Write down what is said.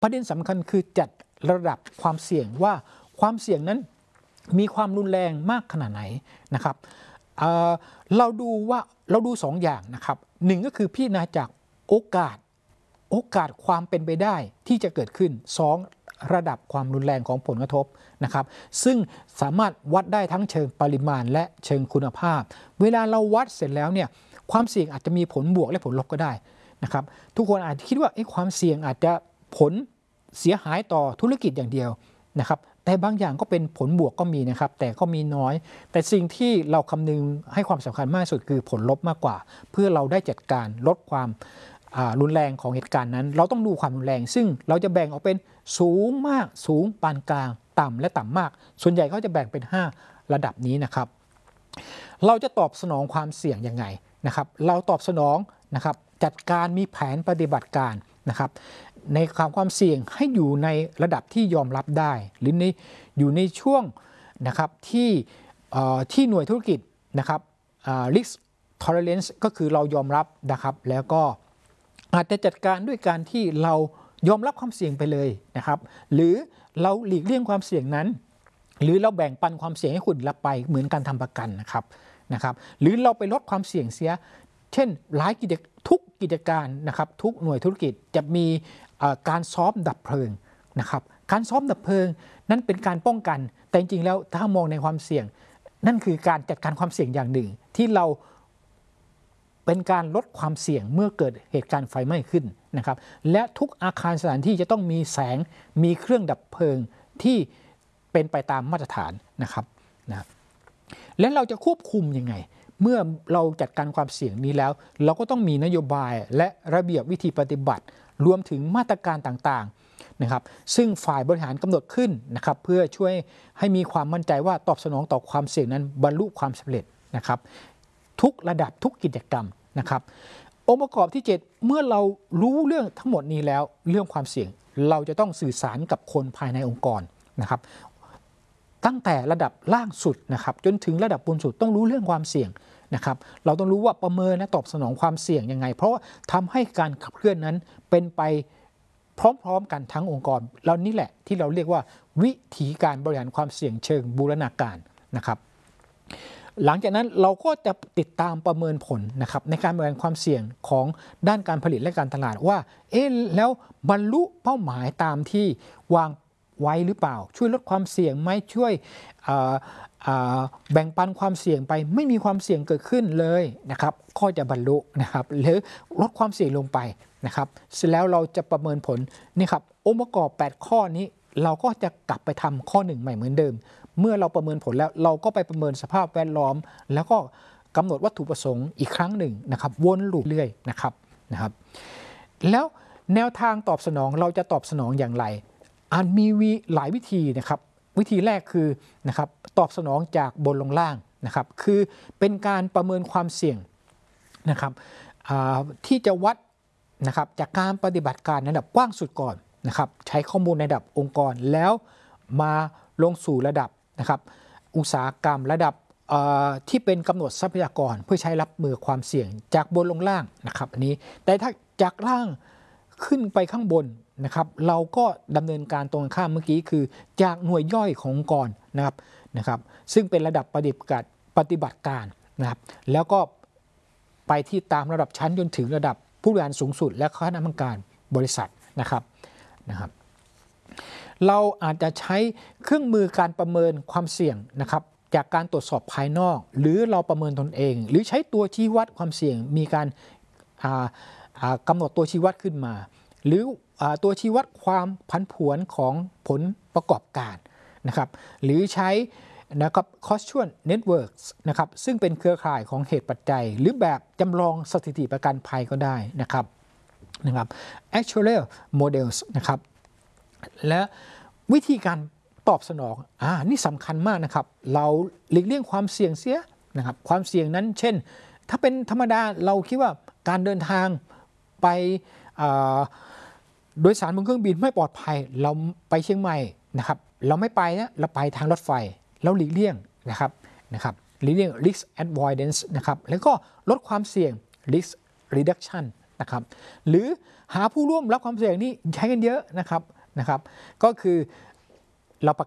ประเด็นสำคัญคือจัดระดับความเสี่ยงว่าความเสี่ยงนั้นมีความรุนแรงมากขนาดไหนนะครับเราดู2 อย่างนะครับ1ก็คือพิจารณาจากโอกาสความเป็นไปได้ที่จะเกิดขึ้น2ระดับความรุนแรงของผลกระทบนะครับซึ่งสามารถวัดได้ทั้งเชิงปริมาณและเชิงคุณภาพเวลาเราวัดเสร็จแล้วเนี่ยความเสี่ยงอาจจะมีผลบวกและผลลบก็ได้นะครับทุกคนอาจจะคิดว่าความเสี่ยงอาจจะผลเสียหายต่อธุรกิจอย่างเดียวนะครับแต่บางอย่างก็เป็นผลบวกก็มีนะครับแต่ก็มีน้อยแต่สิ่งที่เราคำนึงให้ความสำคัญมากที่สุดคือผลลบมากกว่าเพื่อเราได้จัดการลดความรุนแรงของเหตุการณ์นั้นเราต้องดูความรุนแรงซึ่งเราจะแบ่งออกเป็นสูงมากสูงปานกลางต่ำและต่ำมากส่วนใหญ่เขาจะแบ่งเป็น5ระดับนี้นะครับเราจะตอบสนองความเสี่ยงยังไงนะครับเราตอบสนองนะครับจัดการมีแผนปฏิบัติการนะครับในความเสี่ยงให้อยู่ในระดับที่ยอมรับได้หรืออยู่ในช่วงนะครับที่หน่วยธุรกิจนะครับrisk tolerance ก็คือเรายอมรับนะครับแล้วก็อาจจะจัดการด้วยการที่เรายอมรับความเสี่ยงไปเลยนะครับหรือเราหลีกเลี่ยงความเสี่ยงนั้นหรือเราแบ่งปันความเสี่ยงให้คุณรับไปเหมือนการทำประกันนะครับหรือเราไปลดความเสี่ยงเสียเช่นทุกกิจการนะครับทุกหน่วยธุรกิจจะมีการซ้อมดับเพลิงนะครับการซ้อมดับเพลิงนั้นเป็นการป้องกันแต่จริงๆแล้วถ้ามองในความเสี่ยงนั่นคือการจัดการความเสี่ยงอย่างหนึ่งที่เราเป็นการลดความเสี่ยงเมื่อเกิดเหตุการณ์ไฟไหม้ขึ้นนะครับและทุกอาคารสถานที่จะต้องมีแสงมีเครื่องดับเพลิงที่เป็นไปตามมาตรฐานนะครับและเราจะควบคุมยังไงเมื่อเราจัดการความเสี่ยงนี้แล้วเราก็ต้องมีนโยบายและระเบียบวิธีปฏิบัติรวมถึงมาตรการต่างๆนะครับซึ่งฝ่ายบริหารกำหนดขึ้นนะครับเพื่อช่วยให้มีความมั่นใจว่าตอบสนองต่อความเสี่ยงนั้นบรรลุความสำเร็จนะครับทุกระดับทุกกิจกรรมนะครับองค์ประกอบที่ 7เมื่อเรารู้เรื่องทั้งหมดนี้แล้วเรื่องความเสี่ยงเราจะต้องสื่อสารกับคนภายในองค์กรนะครับตั้งแต่ระดับล่างสุดนะครับจนถึงระดับบนสุดต้องรู้เรื่องความเสี่ยงนะครับเราต้องรู้ว่าประเมินและตอบสนองความเสี่ยงยังไงเพราะว่าทำให้การขับเคลื่อนนั้นเป็นไปพร้อมๆกันทั้งองค์กรแล้วนี่แหละที่เราเรียกว่าวิธีการบริหารความเสี่ยงเชิงบูรณาการนะครับหลังจากนั้นเราก็จะติดตามประเมินผลนะครับในการบริหารความเสี่ยงของด้านการผลิตและการตลาดว่าแล้วบรรลุเป้าหมายตามที่วางไว้หรือเปล่าช่วยลดความเสี่ยงไหมช่วยแบ่งปันความเสี่ยงไปไม่มีความเสี่ยงเกิดขึ้นเลยนะครับก็จะบรรลุนะครับหรือลดความเสี่ยงลงไปนะครับเสร็จแล้วเราจะประเมินผลนี่ครับองค์ประกอบ8ข้อนี้เราก็จะกลับไปทำข้อ1ใหม่เหมือนเดิมเมื่อเราประเมินผลแล้วเราก็ไปประเมินสภาพแวดล้อมแล้วก็กำหนดวัตถุประสงค์อีกครั้งหนึ่งนะครับวนลูปเรื่อยนะครับแล้วแนวทางตอบสนองเราจะตอบสนองอย่างไรมีหลายวิธีนะครับวิธีแรกคือนะครับตอบสนองจากบนลงล่างนะครับคือเป็นการประเมินความเสี่ยงนะครับที่จะวัดนะครับจากการปฏิบัติการในระดับกว้างสุดก่อนนะครับใช้ข้อมูลในระดับองค์กรแล้วมาลงสู่ระดับนะครับอุตสาหกรรมระดับที่เป็นกำหนดทรัพยากรเพื่อใช้รับมือความเสี่ยงจากบนลงล่างนะครับอันนี้แต่ถ้าจากล่างขึ้นไปข้างบนนะครับเราก็ดำเนินการตรงข้ามเมื่อกี้คือจากหน่วยย่อยขององค์กรนะครับซึ่งเป็นระดับปฏิบัติการนะครับแล้วก็ไปที่ตามระดับชั้นจนถึงระดับผู้บริหารสูงสุดและคณะกรรมการบริษัทนะครับเราอาจจะใช้เครื่องมือการประเมินความเสี่ยงนะครับจากการตรวจสอบภายนอกหรือเราประเมินตนเองหรือใช้ตัวชี้วัดความเสี่ยงมีการกำหนดตัวชี้วัดขึ้นมาหรือตัวชี้วัดความผันผวนของผลประกอบการนะครับหรือใช้นะครับ causal networks นะครับซึ่งเป็นเครือข่ายของเหตุปัจจัยหรือแบบจำลองสถิติประกันภัยก็ได้นะครับ actuarial models นะครับและวิธีการตอบสนองนี่สำคัญมากนะครับเราหลีกเลี่ยงความเสี่ยงเสียนะครับความเสี่ยงนั้นเช่นถ้าเป็นธรรมดาเราคิดว่าการเดินทางไปโดยสารบนเครื่องบินไม่ปลอดภัยเราไปเชียงใหม่นะครับเราไม่ไปนะเราไปทางรถไฟเราหลีกเลี่ยงนะครับหลีกเลี่ยง risk avoidance นะครับแล้วก็ลดความเสี่ยง risk reduction นะครับหรือหาผู้ร่วมรับความเสี่ยงนี่ใช้กันเยอะนะครับก็คือเราประ